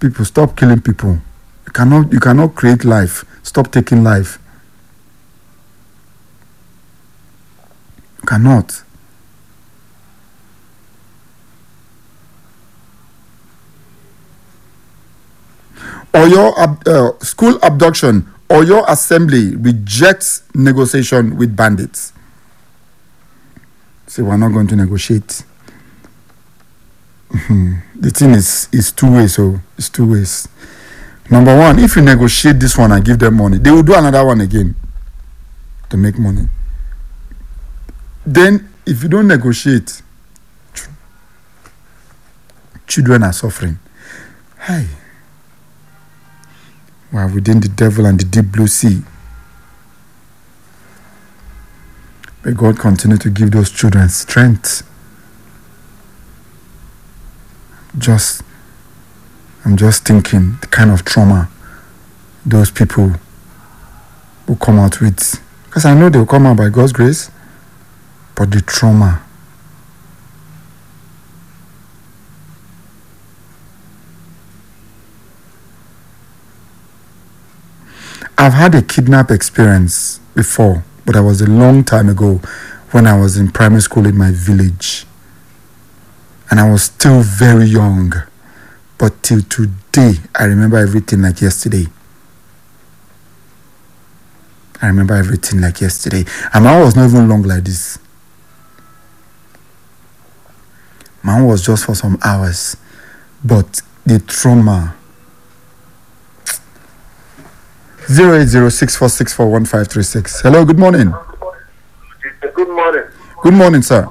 people, stop killing people. You cannot create life. Stop taking life. You cannot. Oyo school abduction. Oyo Assembly rejects negotiation with bandits. Say we're not going to negotiate. The thing is two ways. So it's two ways. Number one, if you negotiate this one and give them money, they will do another one again to make money. Then, if you don't negotiate, children are suffering. Hi. We are within the devil and the deep blue sea. May God continue to give those children strength. I'm just thinking the kind of trauma those people will come out with. Because I know they'll come out by God's grace, but the trauma. I've had a kidnap experience before, but that was a long time ago when I was in primary school in my village. And I was still very young. But till today, I remember everything like yesterday. And mine was not even long like this. Mine was just for some hours. But the trauma. 08064641536. Hello, good morning. Good morning. Good morning, sir.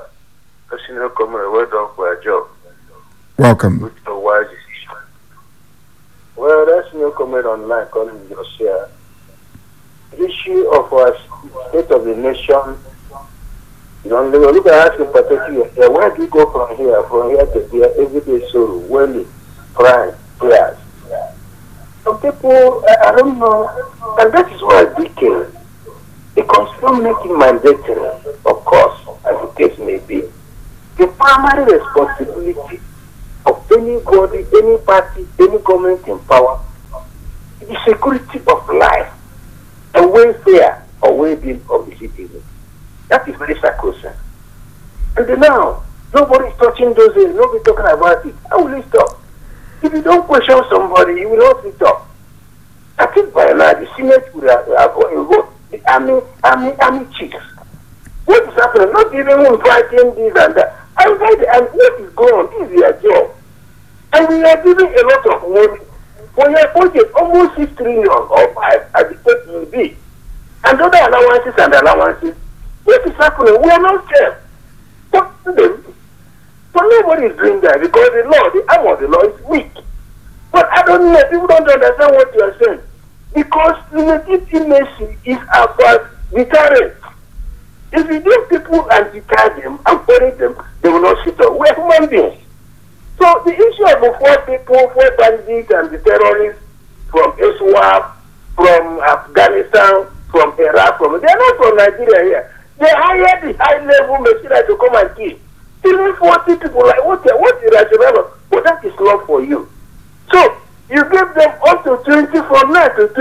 Well done for your job. Welcome. With a wise decision. Well, that's no comment online calling your share. The issue of our state of the nation. You don't look at asking particularly, where do you go from here to there, everyday sorrow, worry, pride, prayers. Some people, I don't know, and that is why I became. Because from making mandatory, of course, as the case may be, the primary responsibility of anybody, any party, any government in power, the security of life, the welfare or well-being of the citizens. That is very sacrosanct. And now, nobody is touching those things, nobody talking about it. How will it stop? If you don't question somebody, you will not stop. I think by now the Senate will have invoked the army chiefs. What is happening? Not even inviting this and that. And what is going on? This is their job. And we are giving a lot of money for your budget, almost 6 trillion or 5 as the case will be. And other allowances. What is happening? We are not scared. So nobody is doing that because the arm of the law is weak. But I don't know, people don't understand what you are saying. Because legitimacy is about deterrence. If you give people and deter them and bury them, they will not sit up. We are human beings. So the issue of the 4 bandits and the terrorists from ISWAP, from Afghanistan, from Iraq, they are not from Nigeria here. They hire the high-level machinery to come and kill. Killing 40 people, like what is rational? But that is not for you. So you give them up to 20 from now to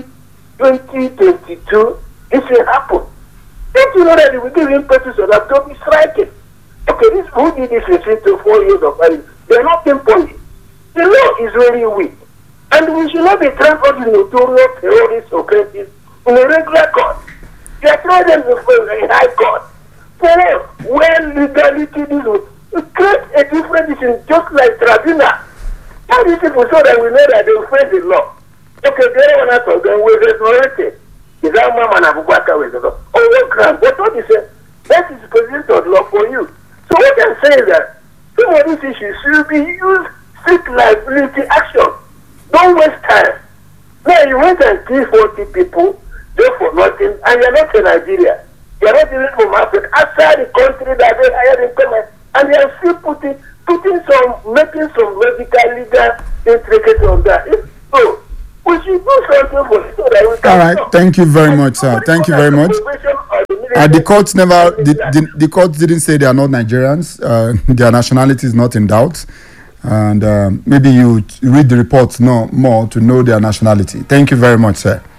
2022. This will happen. Don't you know that if we give impetus to that, don't be striking. Okay, this who did this in 3 to 4 years of marriage? They are not pinpointed. The law is really weak. And we should not be transferred to notorious terrorist offenses in a regular court. They are trying them in high court. For when legality this will create a difference in just like tribunal. How these people so that we know that they will face the law. Okay, the other one out of them was resurrected. Is that Mama Abubakar was on what ground? But what is it? That is position of law for you. So what I'm saying is that some of these issues should be used strict liability action. Don't waste time. Now you went and kill 40 people just for nothing, and you're not in Nigeria. You're not even from Africa. Outside the country that they hired in common, and they are still making some medical legal intricate on that. So we should do something for it so that we can. All right, thank you very much, sir. Thank you very much. The court didn't say they are not Nigerians. Their nationality is not in doubt. And maybe you read the reports more to know their nationality. Thank you very much, sir.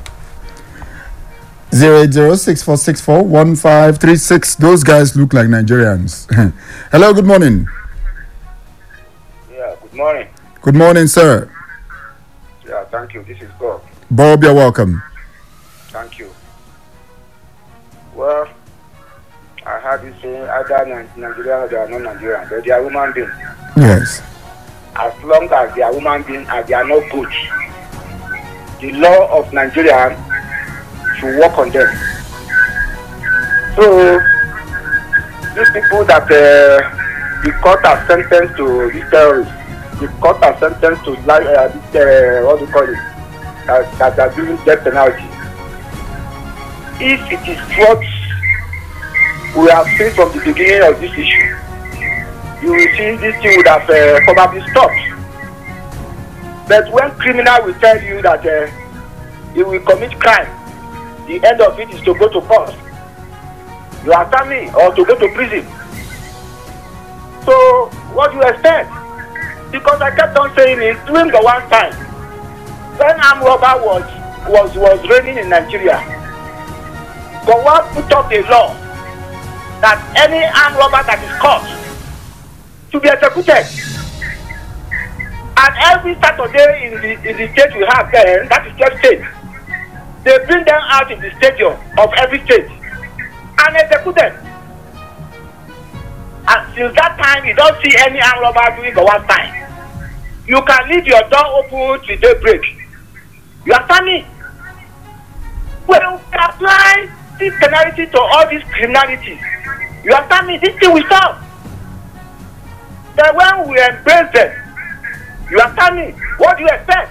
08064641536. Those guys look like Nigerians. Hello, good morning. Yeah, good morning. Good morning, sir. Yeah, thank you. This is Bob. Bob, you're welcome. Thank you. Well, I heard you saying either Nigerian or they are not Nigerian, but they are human beings. Yes. As long as they are human beings and they are not good, the law of Nigeria should work on them. So, these people that the court has sentenced to these terrorists, the court has sentenced to what do you call it, that are giving death penalty. If it is what we have seen from the beginning of this issue, you will see this thing would have probably stopped. But when criminal will tell you that he will commit crime, the end of it is to go to court, you understand me, or to go to prison. So what do you expect? Because I kept on saying it during the one time when armed robber was reigning in Nigeria. God put up a law that any armed robber that is caught to be executed. And every Saturday in the state we have there, that is just state, they bring them out in the stadium of every state and executed. And since that time, you don't see any armed robber doing the one time. You can leave your door open till daybreak. You understand me? When we apply this penalty to all these criminalities, you understand me? This thing will stop. Then when we embrace them, you understand me? What do you expect?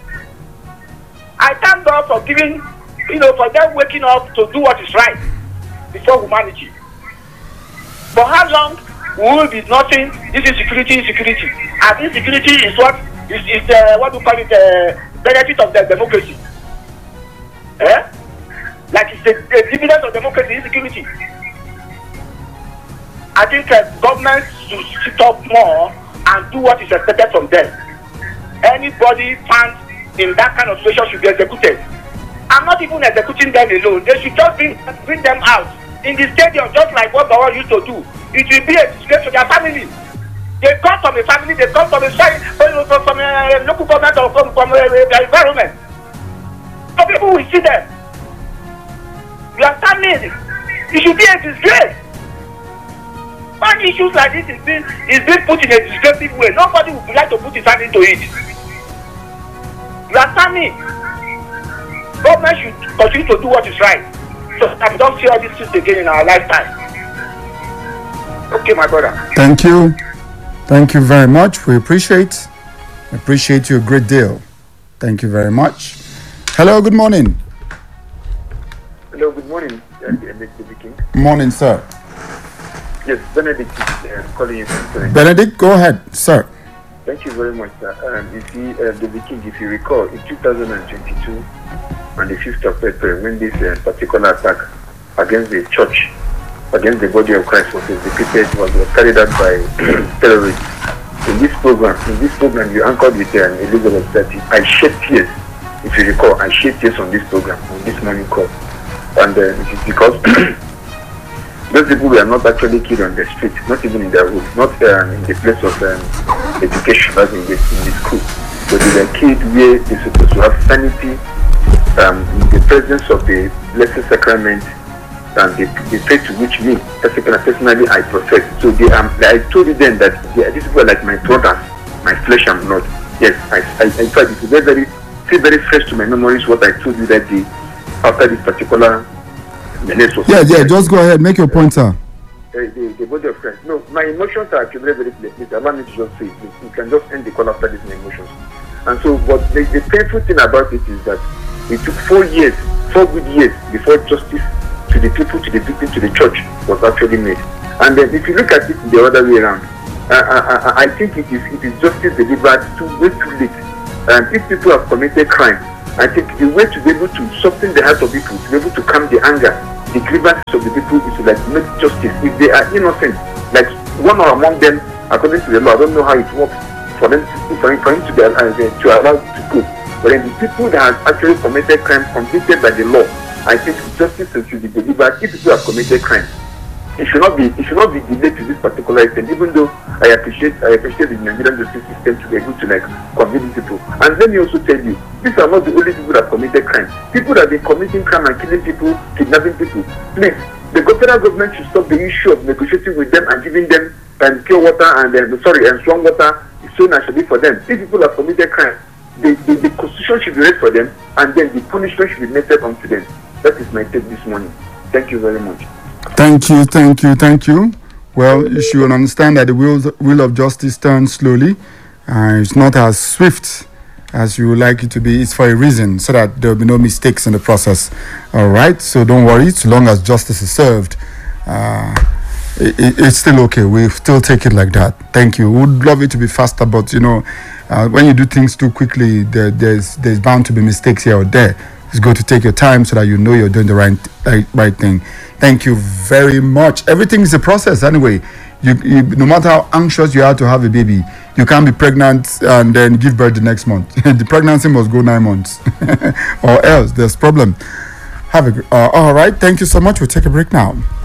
I thank God for giving, for them waking up to do what is right before humanity. For how long will be nothing? This is security. And insecurity is what do you call it, benefit of the democracy. Like it's the dividend of democracy, insecurity. I think government should sit up more and do what is expected from them. Anybody found in that kind of situation should be executed. I'm not even executing them alone. They should just bring them out in the stadium, just like what Bawa used to do. It will be a disgrace to their family. They come from a family, they come from a local government or from their environment. So people will see them. You understand me? It should be a disgrace. When issues like this is being put in a disgraceful way, nobody would like to put his hand into it. You understand me? Government should continue to do what is right, so that we don't see all these things again in our lifetime. Okay, my brother. Thank you. Thank you very much. We appreciate you a great deal. Thank you very much. Hello, good morning. Hello, good morning. Morning, sir. Yes, Benedict is calling you from Benedict, go ahead, sir. Thank you very much, sir. You see, David King, if you recall, in 2022, on the 5th of April, when this particular attack against the church, against the body of Christ was executed, was carried out by terrorists. In this program, you anchored with Elizabeth Sati. I shed tears, if you recall. I shed tears on this program, on this morning call. And it is because those people were not actually killed on the street, not even in their home, not in the place of education, as in the school. But they were killed where they're supposed to have sanity, in the presence of the Blessed Sacrament, and the faith to which me personally I profess. So I told you then that these people are like my brothers, my flesh and blood. Yes, in fact, it's very fresh to my memories what I told you that day after this particular. Yeah, just go ahead, make your point, sir. The body of Christ. No, my emotions are accumulated very places. Allow me to just say it. You can just end the call after this, my emotions. And so, but the painful thing about it is that it took 4 good years before justice to the people, to the victim, to the church was actually made. And then if you look at it the other way around, I think it is justice delivered too late. And if people have committed crime, I think the way to be able to soften the heart of people, to be able to calm the anger, the grievances of the people is to make justice. If they are innocent, like one or among them, according to the law, I don't know how it works. for them for him to be allowed to go. But then the people that have actually committed crimes convicted by the law, I think justice should be delivered. If people have committed crimes, it should not be delayed to this particular extent. Even though I appreciate the Nigerian justice system to be able to like convict people. And let me also tell you, these are not the only people that committed crime. People that have been committing crime and killing people, kidnapping people. Please, the federal government should stop the issue of negotiating with them and giving them pure water and strong water so naturally for them. These people have committed crime. The constitution should be read for them, and then the punishment should be meted onto them. That is my take this morning. Thank you very much. Thank you. Well, you should understand that the wheel of justice turns slowly. It's not as swift as you would like it to be. It's for a reason, so that there will be no mistakes in the process. All right, so don't worry. So long as justice is served, it's still okay. We still take it like that. Thank you. Would love it to be faster, but when you do things too quickly, there's bound to be mistakes here or there. It's good to take your time so that you know you're doing the right thing. Thank you very much. Everything is a process anyway. You no matter how anxious you are to have a baby, you can't be pregnant and then give birth the next month. The pregnancy must go 9 months, or else there's problem. All right. Thank you so much. We'll take a break now.